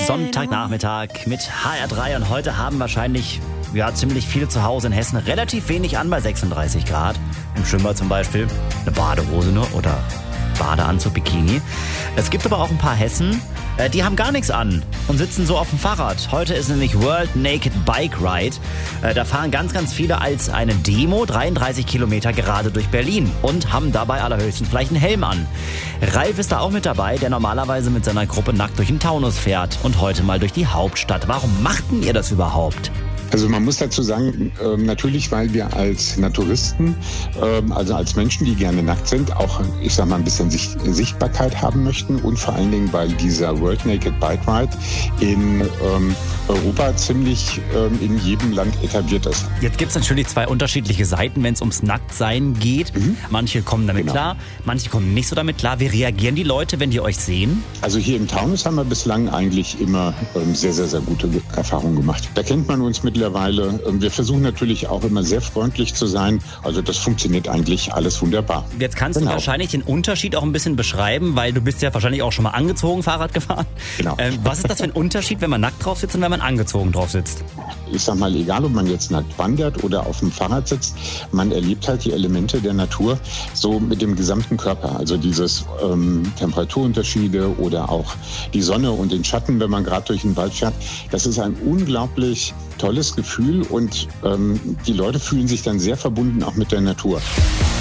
Sonntagnachmittag mit HR3 und heute haben wahrscheinlich ziemlich viele zu Hause in Hessen relativ wenig an bei 36 Grad. Im Schwimmbad zum Beispiel eine Badehose nur oder Badeanzug, Bikini. Es gibt aber auch ein paar Hessen, die haben gar nichts an und sitzen so auf dem Fahrrad. Heute ist nämlich World Naked Bike Ride. Da fahren ganz, ganz viele als eine Demo 33 Kilometer gerade durch Berlin und haben dabei allerhöchstens vielleicht einen Helm an. Ralf ist da auch mit dabei, der normalerweise mit seiner Gruppe nackt durch den Taunus fährt und heute mal durch die Hauptstadt. Warum machten ihr das überhaupt? Also man muss dazu sagen, natürlich, weil wir als Naturisten, also als Menschen, die gerne nackt sind, auch, ich sag mal, ein bisschen Sichtbarkeit haben möchten und vor allen Dingen, weil dieser World Naked Bike Ride in Europa ziemlich in jedem Land etabliert ist. Jetzt gibt es natürlich zwei unterschiedliche Seiten, wenn es ums Nacktsein geht. Manche kommen damit klar, manche kommen nicht so damit klar. Wie reagieren die Leute, wenn die euch sehen? Also hier im Taunus haben wir bislang eigentlich immer sehr, sehr, sehr gute Erfahrungen gemacht. Da kennt man uns mittlerweile. Wir versuchen natürlich auch immer sehr freundlich zu sein. Also das funktioniert eigentlich alles wunderbar. Jetzt kannst du wahrscheinlich den Unterschied auch ein bisschen beschreiben, weil du bist ja wahrscheinlich auch schon mal angezogen Fahrrad gefahren. Genau. Was ist das für ein Unterschied, wenn man nackt drauf sitzt und wenn man angezogen drauf sitzt? Ich sag mal, egal ob man jetzt nackt wandert oder auf dem Fahrrad sitzt, man erlebt halt die Elemente der Natur so mit dem gesamten Körper. Also dieses Temperaturunterschiede oder auch die Sonne und den Schatten, wenn man gerade durch den Wald fährt. Das ist ein unglaublich tolles Gefühl und die Leute fühlen sich dann sehr verbunden auch mit der Natur.